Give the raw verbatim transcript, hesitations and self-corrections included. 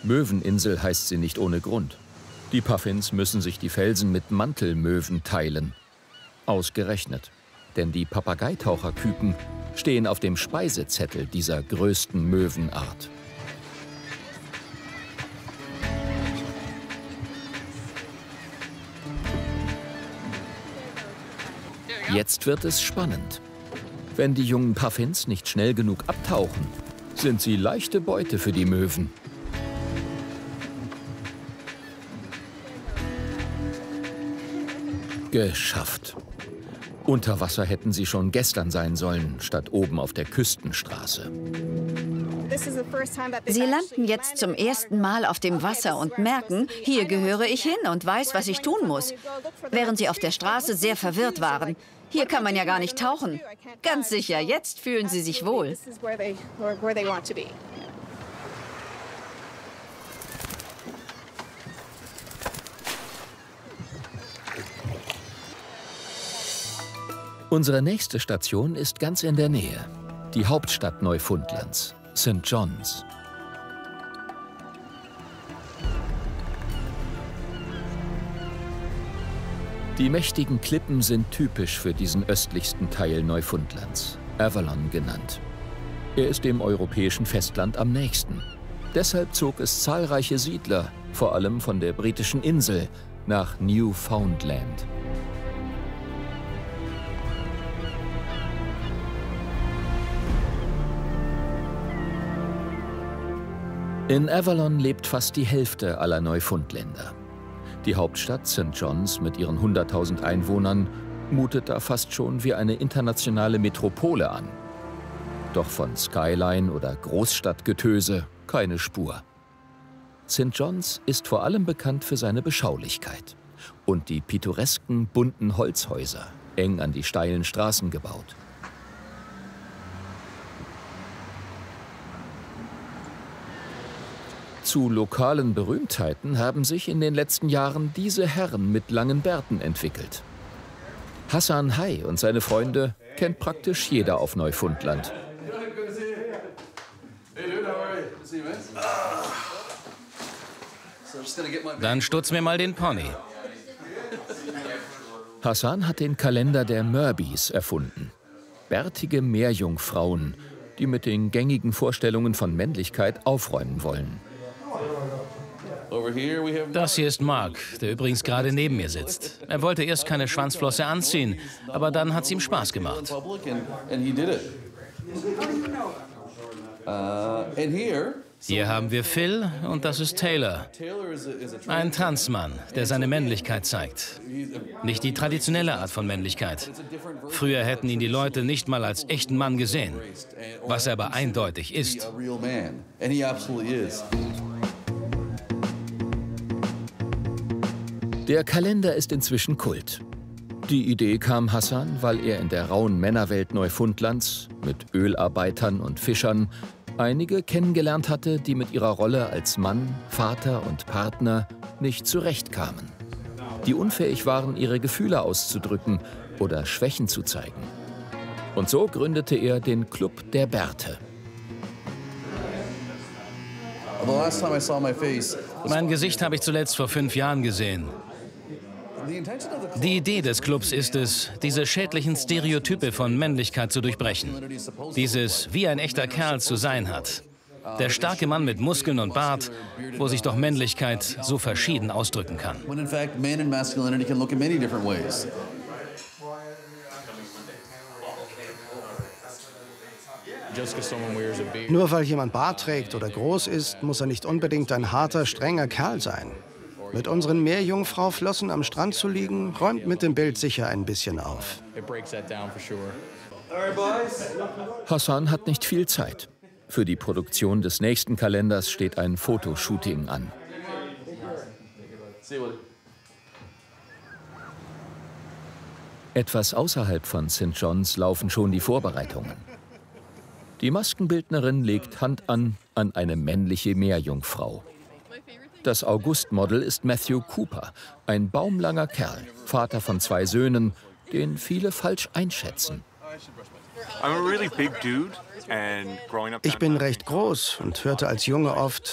Möweninsel heißt sie nicht ohne Grund. Die Puffins müssen sich die Felsen mit Mantelmöwen teilen. Ausgerechnet. Denn die Papageitaucherküken stehen auf dem Speisezettel dieser größten Möwenart. Jetzt wird es spannend. Wenn die jungen Puffins nicht schnell genug abtauchen, sind sie leichte Beute für die Möwen. Geschafft. Unter Wasser hätten sie schon gestern sein sollen, statt oben auf der Küstenstraße. Sie landen jetzt zum ersten Mal auf dem Wasser und merken, hier gehöre ich hin und weiß, was ich tun muss. Während sie auf der Straße sehr verwirrt waren. Hier kann man ja gar nicht tauchen. Ganz sicher, jetzt fühlen sie sich wohl. Unsere nächste Station ist ganz in der Nähe. Die Hauptstadt Neufundlands, Sankt John's. Die mächtigen Klippen sind typisch für diesen östlichsten Teil Neufundlands, Avalon genannt. Er ist dem europäischen Festland am nächsten. Deshalb zog es zahlreiche Siedler, vor allem von der britischen Insel, nach Newfoundland. In Avalon lebt fast die Hälfte aller Neufundländer. Die Hauptstadt Sankt John's mit ihren hunderttausend Einwohnern mutet da fast schon wie eine internationale Metropole an. Doch von Skyline oder Großstadtgetöse keine Spur. Sankt John's ist vor allem bekannt für seine Beschaulichkeit und die pittoresken, bunten Holzhäuser, eng an die steilen Straßen gebaut. Zu lokalen Berühmtheiten haben sich in den letzten Jahren diese Herren mit langen Bärten entwickelt. Hassan Hai und seine Freunde kennt praktisch jeder auf Neufundland. Dann stutz mir mal den Pony. Hassan hat den Kalender der Merbys erfunden. Bärtige Meerjungfrauen, die mit den gängigen Vorstellungen von Männlichkeit aufräumen wollen. Das hier ist Mark, der übrigens gerade neben mir sitzt. Er wollte erst keine Schwanzflosse anziehen, aber dann hat es ihm Spaß gemacht. Hier haben wir Phil und das ist Taylor. Ein Transmann, der seine Männlichkeit zeigt. Nicht die traditionelle Art von Männlichkeit. Früher hätten ihn die Leute nicht mal als echten Mann gesehen. Was er aber eindeutig ist. Der Kalender ist inzwischen Kult. Die Idee kam Hassan, weil er in der rauen Männerwelt Neufundlands mit Ölarbeitern und Fischern einige kennengelernt hatte, die mit ihrer Rolle als Mann, Vater und Partner nicht zurechtkamen. Die unfähig waren, ihre Gefühle auszudrücken oder Schwächen zu zeigen. Und so gründete er den Club der Bärte. Mein Gesicht habe ich zuletzt vor fünf Jahren gesehen. Die Idee des Clubs ist es, diese schädlichen Stereotype von Männlichkeit zu durchbrechen. Dieses, wie ein echter Kerl zu sein hat. Der starke Mann mit Muskeln und Bart, wo sich doch Männlichkeit so verschieden ausdrücken kann. Nur weil jemand Bart trägt oder groß ist, muss er nicht unbedingt ein harter, strenger Kerl sein. Mit unseren Meerjungfrau-Flossen am Strand zu liegen, räumt mit dem Bild sicher ein bisschen auf. Hassan hat nicht viel Zeit. Für die Produktion des nächsten Kalenders steht ein Fotoshooting an. Etwas außerhalb von Sankt John's laufen schon die Vorbereitungen. Die Maskenbildnerin legt Hand an an eine männliche Meerjungfrau. Das August-Model ist Matthew Cooper, ein baumlanger Kerl, Vater von zwei Söhnen, den viele falsch einschätzen. Ich bin recht groß und hörte als Junge oft,